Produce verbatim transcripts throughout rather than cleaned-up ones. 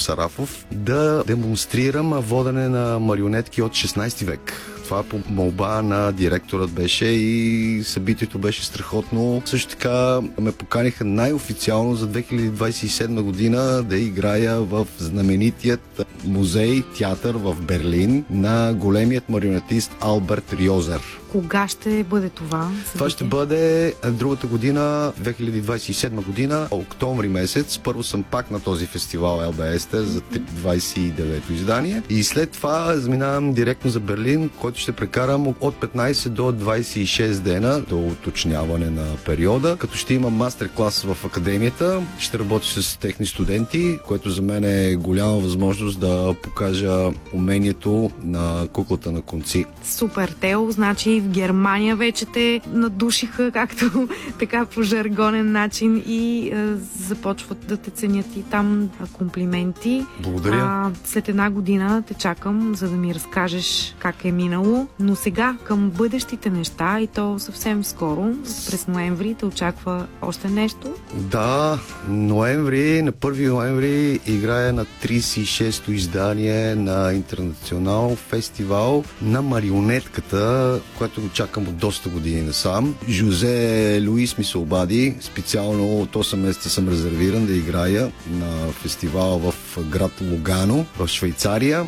Сарафов, да демонстрирам водене на марионетки от шестнайсети век. Това по молба на директорът беше и събитието беше страхотно. Също така ме поканиха най-официално за две хиляди двайсет и седма година да играя в знаменитият музей, театър в Берлин на големият марионетист Алберт Рьозер. Кога ще бъде това събитие? Това ще бъде другата година, две хиляди двайсет и седма година, октомври месец. Първо съм пак на този фестивал Ел Би Ес Те за двайсет и девето издание. И след това заминавам директно за Берлин, който ще прекарам от петнайсет до двайсет и шест дена до уточняване на периода, като ще имам мастер-клас в академията. Ще работя с техни студенти, което за мен е голяма възможност да покажа умението на куклата на конци. Супер, Тео, значи в Германия вече те надушиха, както така по жаргонен начин и е, започват да те ценят и там комплименти. Благодаря. А, след една година те чакам, за да ми разкажеш как е минало. Но сега към бъдещите неща и то съвсем скоро, през ноември, те очаква още нещо. Да, ноември, на първи ноември играя на трийсет и шесто издание на Интернационал фестивал на марионетката, което го чакам от доста години насам. Жозе Луис ми се обади, специално от осем месеца съм резервиран да играя на фестивала в град Лугано, в Швейцария,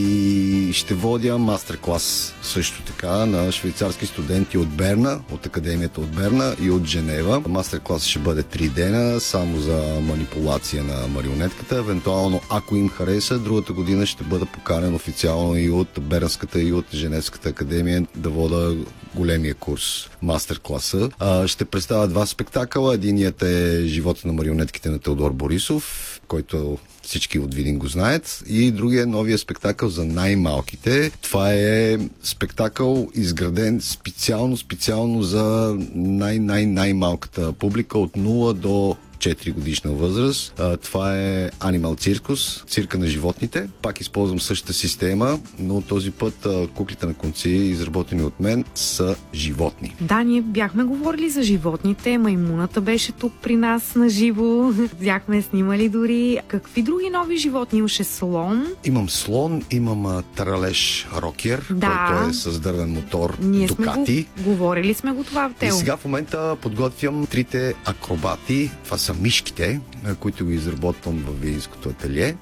и ще водя мастер-клас също така на швейцарски студенти от Берна, от Академията от Берна и от Женева. Мастер-клас ще бъде три дена, само за манипулация на марионетката. Евентуално, ако им хареса, другата година ще бъда поканен официално и от Бернската и от Женевската академия да вода големия курс, мастер-класа. А, ще представя два спектакъла. Единият е Живота на марионетките на Теодор Борисов, който всички от Видин го знаят. И другия е новия спектакъл за най-малките. Това е спектакъл изграден специално, специално за най-най-най-малката публика от нула до четири годишна възраст. А, това е Animal Circus, цирка на животните. Пак използвам същата система, но този път а, куклите на конци, изработени от мен, са животни. Да, ние бяхме говорили за животните. Маймуната беше тук при нас на живо. Бяхме снимали дори. Какви други нови животни? Имаше слон. Имам слон, имам а, таралеж рокер, да, който е с дървен мотор ние Дукати. Сме го, говорили сме го това в Тео. И сега в момента подготвям трите акробати. Това са мишките, които го изработвам в Видинското ателие.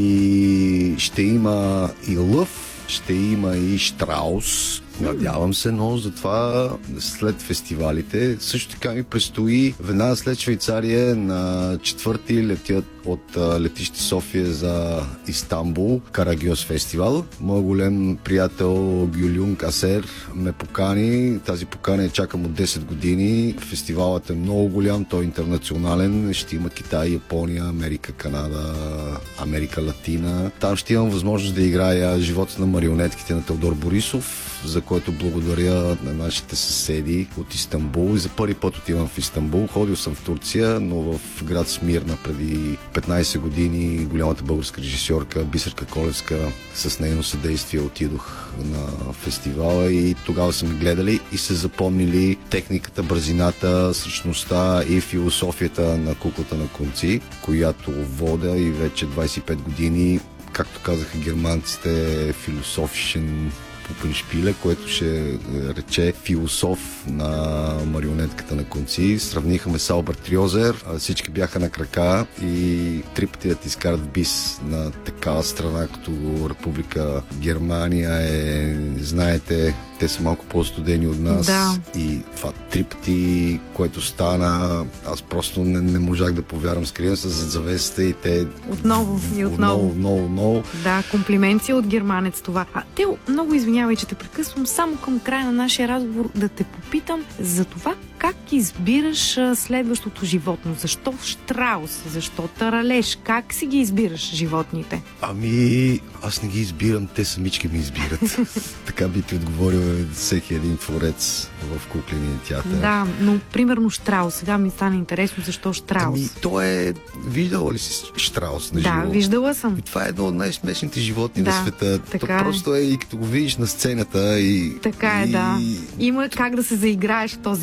И ще има и лъв, ще има и щраус. Надявам се, но затова след фестивалите също така ми предстои веднага след Швейцария на четвърти летят от летище София за Истанбул Карагьоз фестивал. Моят голем приятел Гюлюн Асер ме покани. Тази покана я чакам от десет години. Фестивалът е много голям, той е интернационален. Ще има Китай, Япония, Америка, Канада, Америка Латина. Там ще имам възможност да играя Живота на марионетките на Теодор Борисов, за което благодаря на нашите съседи от Истанбул. И за първи път отивам в Истанбул. Ходил съм в Турция, но в град Смирна преди петнайсет години голямата българска режисьорка Бисерка Колевска с нейно съдействие отидох на фестивала и тогава са ме гледали и се запомнили техниката, бързината, същността и философията на куклата на конци, която вода и вече двайсет и пет години, както казаха германците, философишен Пупеншпиле, което ще рече философ на марионетката на конци. Сравниха ме с Алберт Рьозер, всички бяха на крака и три пъти да ти изкарат в бис на такава страна, като Република Германия е, знаете, те са малко по-студени от нас. Да. И това три пъти, което стана, аз просто не, не можах да повярвам. Скривам се зад завесата и те... Отново и отново. Отново, отново, отново. Да, комплименти от германец това. А, Тео, много извинявай, че те прекъсвам. Само към края на нашия разговор да те попитам за това как избираш следващото животно. Защо щраус? Защо таралеж? Как си ги избираш животните? Ами, аз не ги избирам, те самички ми избират. Така би ти отговорил всеки един творец в кукления театър. Да, но примерно щраус. Сега ми стана интересно защо щраус. Ами, то е... Виждала ли си щраус на живо? Да, виждала съм. И това е едно от най-смешните животни да, на света. То е. просто е и като го видиш на сцената и... Така е, и... да. Има как да се заиграеш в този образ.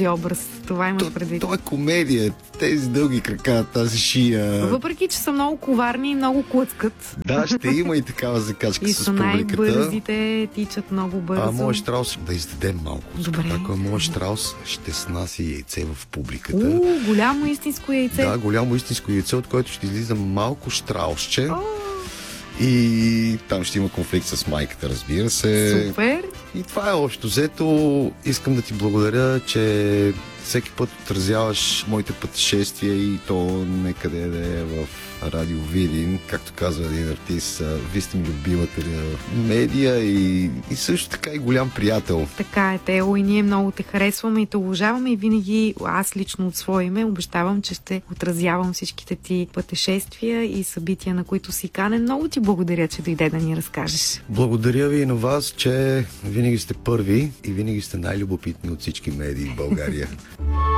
Това имаш То, предвид. то е комедия. Тези дълги крака, тази шия. Въпреки, че са много коварни и много клъцкат. Да, ще има и такава закачка И с са публиката. най-бързите, тичат много бързо. А моят щраус да издадем малко. Добре. Ако е моят щраус, ще снася яйце в публиката. У, голямо истинско яйце. Да, голямо истинско яйце, от което ще излиза малко щраусче. О, И там ще има конфликт с майката, разбира се. супер. И това е общо взето. Искам да ти благодаря, че всеки път отразяваш моите пътешествия и то некъде да е в Радио Видин. Както казва един артист, вие сте ми любимата медия и, и също така и голям приятел. Така е, Тео, и ние много те харесваме и те уважаваме и винаги аз лично от свое име обещавам, че ще отразявам всичките ти пътешествия и събития, на които си канен. Много ти благодаря, че дойде да ни разкажеш. Благодаря ви и на вас, че винаги сте първи и винаги сте най-любопитни от всички медии в България.